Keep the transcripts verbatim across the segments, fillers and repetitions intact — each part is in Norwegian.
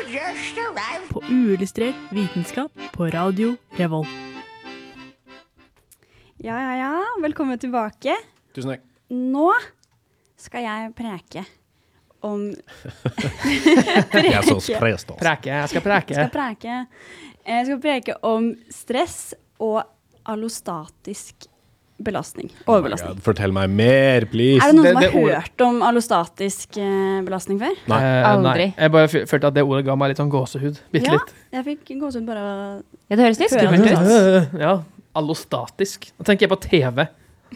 På uillustrert vitenskap på Radio Revolt. Ja, ja, ja. Velkommen tilbake. Tusen takk. Nå skal jeg preke om... preke. Jeg er så sprest, altså. Preke, jeg skal preke. Jeg skal preke. Jeg skal preke om stress og allostatisk belastning. Overbelastning. Oh Fortell meg mer, please. Er det noen Det- som det har ordet- hørt om allostatisk eh, belastning før? Nei. Eh, Aldri. Nei. Jeg bare f- følte at det ordet ga meg litt sånn gåsehud. Bitte Ja, litt. jeg fikk gåsehud bare av... Ja, det høres litt Hører skummelt du ut. Ja, allostatisk. Da tenker jeg på T V.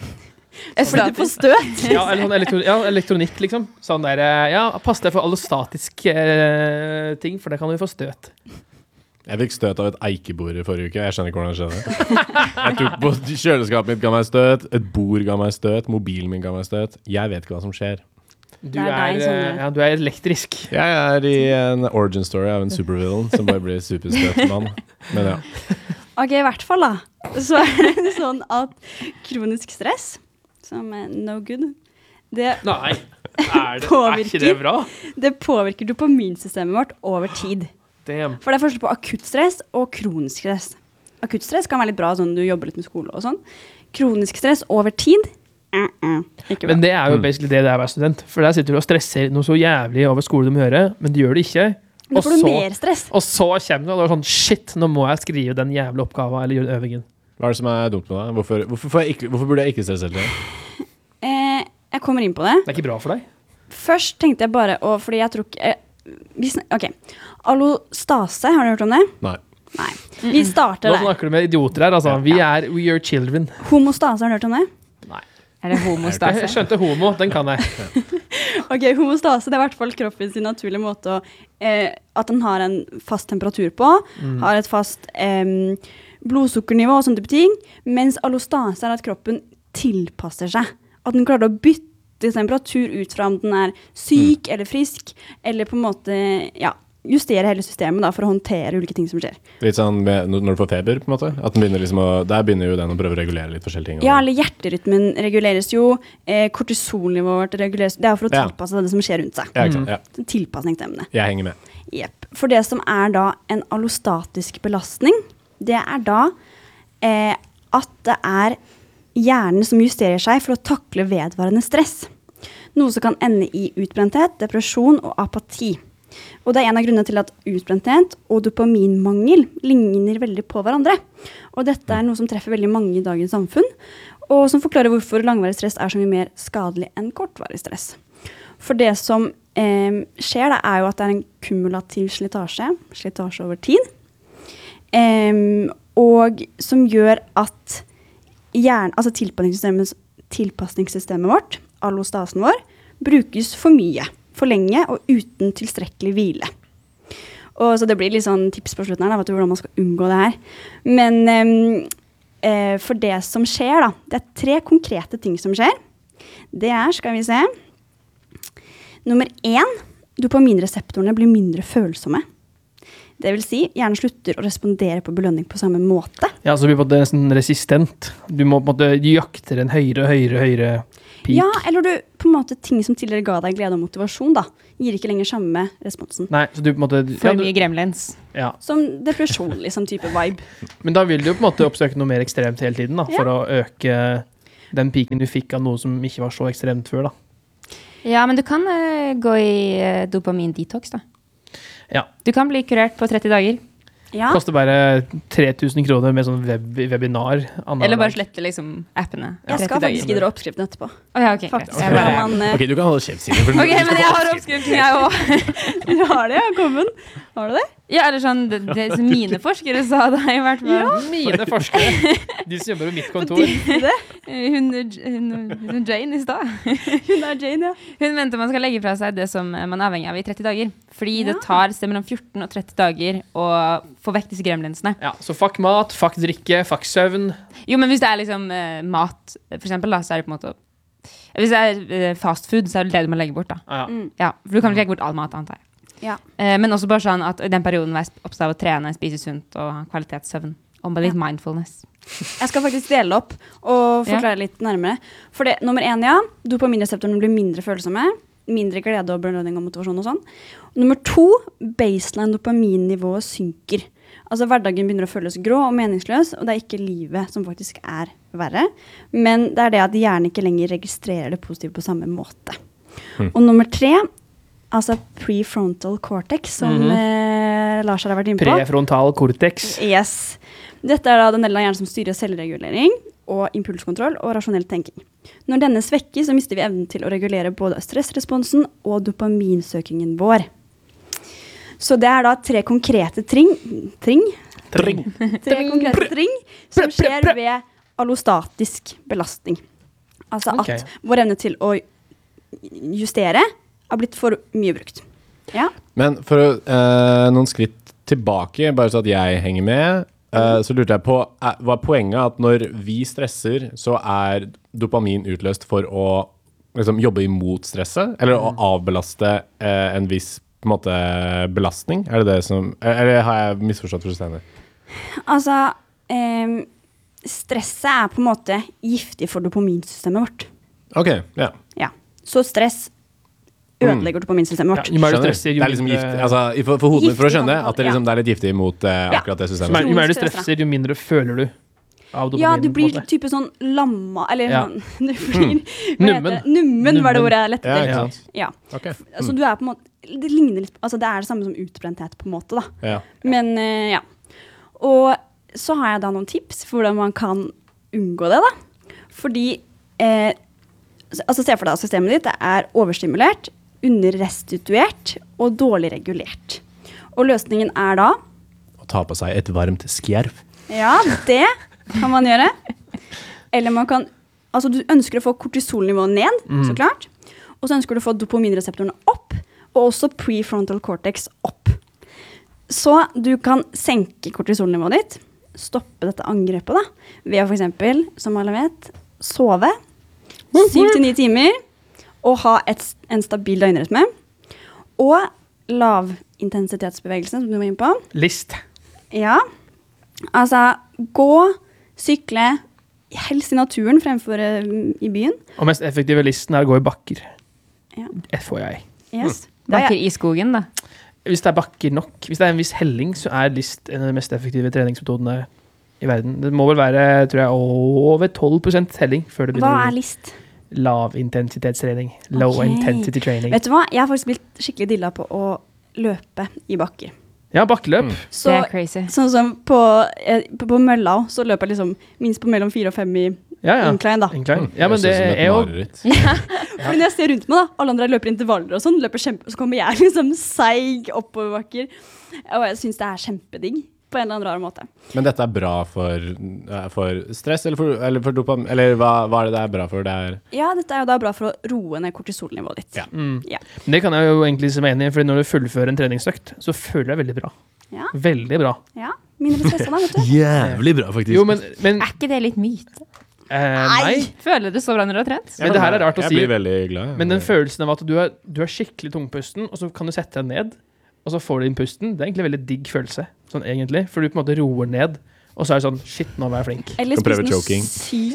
Fordi du får støt. Ja, eller sånn elektro ja, elektronikk, liksom. Sånn der, eh, ja, pass deg for allostatisk eh, ting, for det kan du få støt. Jeg fikk støt av et eikebord i forrige uke. Jeg skjønner ikke hvordan det skjedde. Jeg tok på kjøleskapet mitt ga meg støt, et bord ga meg støt, mobilen min ga meg støt. Jeg vet ikke hva som skjer. Du Det er er, deg som- eh, ja, du er elektrisk. Jeg er i en origin story av en supervillain som bare blir superstøtmann. Men ja. Ok, i hvert fall da. Så er det sånn at kronisk stress, som er no good, det, Nei, er, det, er ikke Påvirker. det bra? det påvirker dopaminsystemet vårt over tid. Damn. For det er forskjell på akutt stress og kronisk stress. Akutt stress kan være litt bra, sånn du jobber litt med skole og sånn. Kronisk stress over tid, uh -uh, ikke bra. Men det er jo Mm. basically det det er å være student. For der sitter du og stresser noe så jævlig over skole du må gjøre, men du gjør det ikke. Da Og får du så, mer stress. og så kommer du og det er sånn, shit, nå må jeg skrive den jævla oppgaven eller gjøre den øvingen. Hva er det som er dumt med deg? Hvorfor, hvorfor, får jeg ikke, hvorfor burde jeg ikke stresse hele tiden? Eh, jeg kommer inn på det. Det er ikke bra for deg. Først tenkte jeg bare, og fordi jeg tror ikke... Eh, vi sn- ok, allostase, har du hørt om det? Nei. Nei. Vi starter Nå der. snakker du med idioter her, altså. Vi er we are children. Homostase, har du hørt om det? Er det Jeg homostase? skjønte homo, den kan jeg. Ok, homostase, det er i hvert fall kroppen sin naturlige måte å, eh, at den har en fast temperatur på, har et fast eh, blodsukkernivå og sånne type ting, mens allostase er at kroppen tilpasser seg. At den klarer å bytte temperatur ut fra om den er syk eller frisk, eller på en måte, ja, justere hele systemet da, for å håndtere ulike ting som skjer. Litt sånn med, når du får feber, på en måte? At den begynner liksom å, der begynner jo den å prøve å regulere litt forskjellige ting. Ja, eller hjerterytmen reguleres jo, eh, kortisolnivået vårt reguleres, det er for å Ja. tilpasse det som skjer rundt seg. Ja, ikke sant? Ja. Tilpasningsevne. Jeg henger med. Jepp. For det som er da en allostatisk belastning, det er da eh, at det er hjernen som justerer seg for å takle vedvarende stress. Noe som kan ende i utbrenthet, depresjon og apati. Og det er en av grunnene til at utbrenthet og dopaminmangel ligner veldig på hverandre. Og dette er noe som treffer veldig mange i dagens samfunn, og som forklarer hvorfor langvarig stress er så mye mer skadelig enn kortvarig stress. For det som eh, skjer da, er jo at det er en kumulativ slitasje, slitasje over tid, eh, og som gjør at hjern, altså tilpasningssystemet, tilpasningssystemet vårt, allostasen vår, brukes for mye, for lenge og uten tilstrekkelig hvile. Og så det blir litt sånn tips på slutten her, da, vet du hvordan man skal unngå det her. Men eh, eh, for det som skjer da, det er tre konkrete ting som skjer. Det er, skal vi se, nummer én, dopaminreseptorene blir mindre følsomme. Det vil si, hjernen slutter å respondere på belønning på samme måte. Ja, så blir det på en måte nesten resistent. Du må på en måte jakte en høyere, høyere, høyere peak. Ja, eller du, på en måte, ting som tidligere ga deg glede og motivasjon da, gir ikke lenger samme responsen. Nei, så du på en måte... For ja, du, mye gremlins. ja. Som depresjon, liksom, type vibe. Men da vil du jo på en måte oppsøke noe mer ekstremt hele tiden, da, for Ja. å øke den peaken du fikk av noe som ikke var så ekstremt før, da. Ja, men du kan eh, gå i uh, dopamin-detox, da. Ja. Du kan bli kurert på tretti dager. Ja, Koster bare tre tusen kroner med sånn web webinar. Anna Eller bare dag. slette liksom appene. jeg skal faktisk gi dere oppskriften etterpå. Å ja, ok. Faktisk. Jeg Ja, bare- man, eh, Ok, du kan holde kjeft, Signe. for Ok, du skal men få jeg har oppskriften. oppskriften, jeg òg. du har det, ja, kommen. Har du det? Ja, eller sånn, det, det, som mine forskere sa det, i hvert fall. Mine forskere, de som jobber på mitt kontor. det? Hun, hun, hun Jane i stad. Hun er Jane, ja. Hun mente man skal legge fra seg det som man er avhengig av i tretti dager. Fordi Ja. det tar sted mellom fjorten og tretti dager å få vekk disse gremlinsene. Ja, så fuck mat, fuck drikke, fuck søvn. Jo, men hvis det er liksom eh, mat, for eksempel, da, så er det på en måte hvis det er eh, fast food, så er det det du må legge bort, da. Ja, ja. Mm. Ja, for du kan ikke legge bort all mat, antar jeg. Ja. Eh, men også bare sånn at i den perioden hvor jeg er opptatt av å trene, spise sunt og ha kvalitetssøvn, og med litt mindfulness. Jeg skal faktisk dele opp og forklare litt nærmere. For det, nummer én, ja, dopaminreseptorene blir mindre følsomme. mindre glede og belønning og motivasjon og sånn. Nummer to, baseline dopaminnivået synker. Altså hverdagen begynner å føles grå og meningsløs, og det er ikke livet som faktisk er verre, men det er det at hjernen ikke lenger registrerer det positive på samme måte. Mm. Og nummer tre, altså prefrontal cortex, som mm-hmm. eh, Lars har vært inne på. Prefrontal cortex. Yes. Dette er da den delen av hjernen som styrer selvregulering og impulskontroll og rasjonell tenking. Når denne svekkes, så mister vi evnen til å regulere både stressresponsen og dopaminsøkingen vår. Så det er da tre konkrete tring, tring? Tring. Tre konkrete tring som skjer ved allostatisk belastning. Altså Okay. at vår evne til å justere har blitt for mye brukt. Ja. Men for uh, noen skritt tilbake, bare så at jeg henger med, Uh, så lurte jeg på, er, var poenget at når vi stresser, så er dopamin utløst for å liksom, jobbe imot stresset, eller å avbelaste uh, en viss på en måte, belastning? Er det det som, eller har jeg misforstått fullstendig? Altså, um, stresset er på en måte giftig for dopaminsystemet vårt. Ok, ja. Ja, så stress ødelegger dopaminsystemet vårt. Ja, jo mer du Skjønner. stresser, jo Det er liksom mindre- gift, altså, i- for, for hodet mitt for å Giftig skjønne antall, at det, liksom, ja. det er litt giftig mot uh, Ja. akkurat det Som systemet. er, jo mer du Stress, da. stresser, jo mindre føler du av dopamin. Ja, du på en blir måte. type sånn lamma, eller Ja. sånn, du blir, hva heter Nummen. det? Nummen var det Nummen. ordet jeg lette Ja, etter. ikke sant? Ja. Ok. Altså, du er på en måte, det ligner litt, altså det er det samme som utbrenthet på en måte da. Ja. Men eh, ja. Og så har jeg da noen tips for hvordan man kan unngå det da. Fordi, eh, altså se for deg at systemet ditt er overstimulert, underrestituert og dårlig regulert. Og løsningen er da, Å ta på seg et varmt skjerf. ja, det kan man gjøre. Eller man kan, altså du ønsker å få kortisolnivået ned, så klart. Og så ønsker du å få dopaminreseptorene opp, og også prefrontal cortex opp. Så du kan senke kortisolnivået ditt, stoppe dette angrepet da, ved å for eksempel, som alle vet, sove syv til ni timer, og ha et, en stabil døgnrytme, og lavintensitetsbevegelse, som du var inne på. List. Ja, altså gå, sykle, helst i naturen fremfor uh, i byen. Og mest effektive listen er å gå i bakker. Ja. Det får jeg. Yes. Da Bakker er- i skogen, da. Hvis det er bakker nok, hvis det er en viss helling, så er list en av de mest effektive treningsmetodene i verden. Det må vel være, tror jeg, over tolv prosent helling før det Hva begynner er list? lavintensitetstrening. Low Ok. intensity training. Vet du hva? Jeg har faktisk blitt skikkelig dilla på å løpe i bakker. Ja, bakkeløp. Mm. Så, det er crazy. sånn som på, eh, på, på mølla, så løper jeg liksom minst på mellom fire og fem i Ja, ja. incline da. Incline. Ja, men det Høres ut som et er jo mareritt. Fordi når jeg ser rundt meg da, alle andre løper intervaller og sånn, løper kjempe, så kommer jeg liksom seig oppover bakker. Og jeg synes det er kjempedigg på en eller annen rar måte. Men dette er bra for, eh, for stress, eller for, eller for dopamin, eller hva, hva er det det er bra for? Det er, Ja, dette er jo da bra for å roe ned kortisolnivået ditt. Ja. mm. Ja. Men det kan jeg jo egentlig se meg enig i, for når du fullfører en treningsøkt, så føler jeg veldig bra. Ja. Veldig bra. Ja, mindre stressa da, vet du. jævlig bra, faktisk. Jo, men, men Er ikke det litt myte? eh, Nei. Føler du så bra når du har trent? Men det her er rart å jeg si. blir veldig glad. Men den følelsen av at du er, du er skikkelig tungpusten, og så kan du sette deg ned, og så får du inn pusten, det er egentlig en veldig digg følelse, sånn egentlig, for du på en måte roer ned, og så er det sånn, shit, nå var jeg flink. Eller Kan prøve spise noe choking.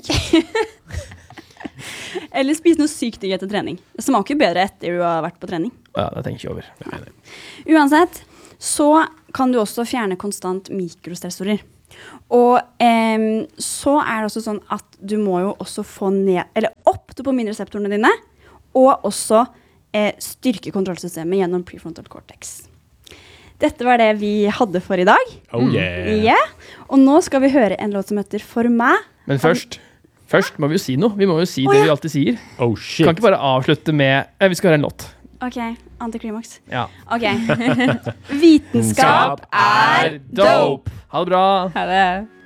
sykt. Eller spise noe sykt digg etter trening. Det smaker jo bedre etter du har vært på trening. Ja, det tenker jeg ikke over. Uansett, så kan du også fjerne konstant mikrostressorer. Og em, så er det også sånn at du må jo også få ned, eller opp dopaminreseptorene dine, og også eh, styrke kontrollsystemet gjennom prefrontal cortex. Dette var det vi hadde for i dag. Oh yeah. Ja. Og nå skal vi høre en låt som heter For meg. Men først, først må vi jo si noe. Vi må jo si Å, det ja. vi alltid sier. Oh shit. Kan ikke bare avslutte med, eh, vi skal høre en låt. Ok, antiklimaks. Ja. Ok. Vitenskap er dope! Ha det bra! Ha det.